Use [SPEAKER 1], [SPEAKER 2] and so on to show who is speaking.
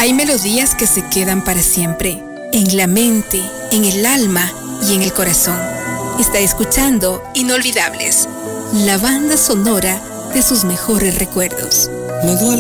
[SPEAKER 1] Hay melodías que se quedan para siempre, en la mente, en el alma y en el corazón. Está escuchando Inolvidables, la banda sonora de sus mejores recuerdos.